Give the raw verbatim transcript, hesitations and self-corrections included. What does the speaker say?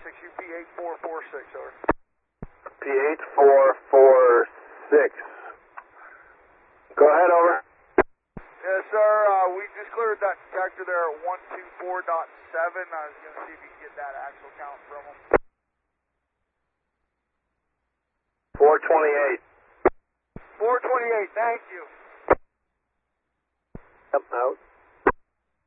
six, U P eight four four six, over. P eight four four six. Go ahead, over. Yes, sir. Uh, we just cleared that detector there at one two four point seven. I was going to see if you can get that actual count from them. four twenty-eight. four twenty-eight, thank you. Yep, out.